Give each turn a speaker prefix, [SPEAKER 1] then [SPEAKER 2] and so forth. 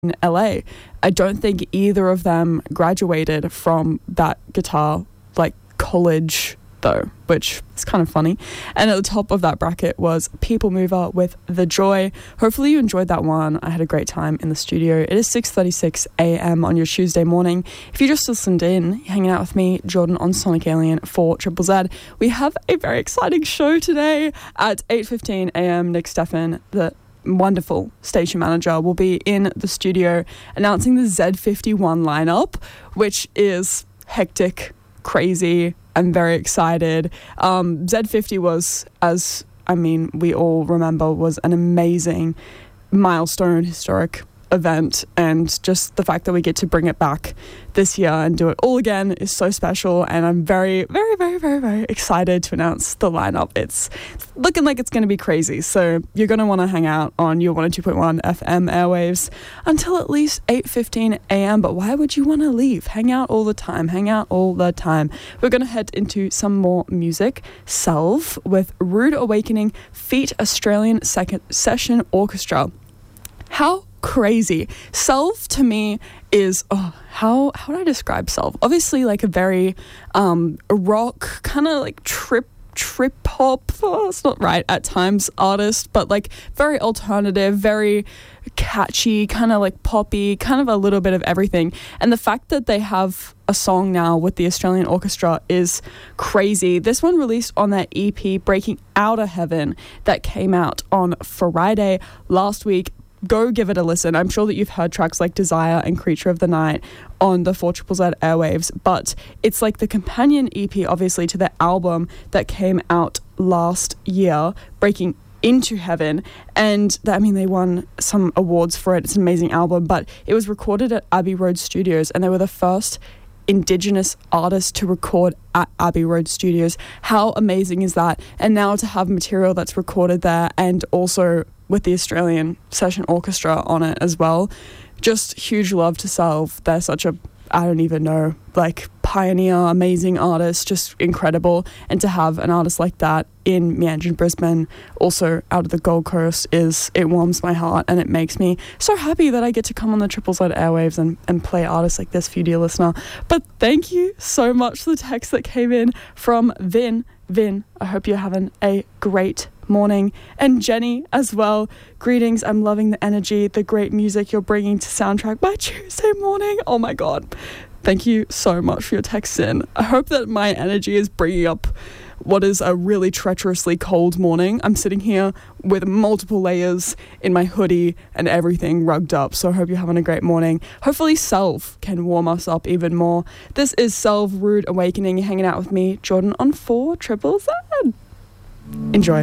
[SPEAKER 1] in LA. I don't think either of them graduated from that guitar, like, college though, which is kind of funny. And at the top of that bracket was People Mover with The Joy. Hopefully you enjoyed that one. I had a great time in the studio. It is 6:36 a.m. on your Tuesday morning. If you just listened in, you're hanging out with me, Jordan, on Sonic Alien for Triple Z. We have a very exciting show today at 8:15 a.m. Nick Steffen, the wonderful station manager, will be in the studio announcing the Z51 lineup, which is hectic, crazy. I'm very excited. Z50 was, as we all remember, was an amazing milestone, historic event, and just the fact that we get to bring it back this year and do it all again is so special, and I'm very, very, very, very, very excited to announce the lineup. It's looking like it's going to be crazy, so you're going to want to hang out on your 102.1 FM airwaves until at least 8:15 a.m. But why would you want to leave? Hang out all the time. We're going to head into some more music. Salve with Rude Awakening feat Australian Session Orchestra. How crazy. Salve to me is, how would I describe Salve? Obviously like a very rock, kind of like trip hop, it's not right at times, artist, but like very alternative, very catchy, kind of like poppy, kind of a little bit of everything. And the fact that they have a song now with the Australian Orchestra is crazy. This one released on their EP Breaking Out of Heaven that came out on Friday last week. Go give it a listen. I'm sure that you've heard tracks like Desire and Creature of the Night on the 4ZZZ airwaves, but it's like the companion EP, obviously, to the album that came out last year, Breaking Into Heaven, and they won some awards for it. It's an amazing album, but it was recorded at Abbey Road Studios, and they were the first Indigenous artists to record at Abbey Road Studios. How amazing is that? And now to have material that's recorded there and also with the Australian Session Orchestra on it as well. Just huge love to Salve. They're such a, I don't even know, like pioneer, amazing artist, just incredible. And to have an artist like that in Meanjin, Brisbane, also out of the Gold Coast, it warms my heart, and it makes me so happy that I get to come on the Triple Z airwaves and play artists like this for you, dear listener. But thank you so much for the text that came in from Vin. I hope you're having a great morning. And Jenny as well. Greetings. I'm loving the energy, the great music you're bringing to soundtrack my Tuesday morning. Oh my God. Thank you so much for your text in. I hope that my energy is bringing up what is a really treacherously cold morning. I'm sitting here with multiple layers in my hoodie and everything rugged up, so I hope you're having a great morning. Hopefully Salve can warm us up even more. This is Salve, Rude Awakening. You're hanging out with me, Jordan, on 4ZZZ. Enjoy.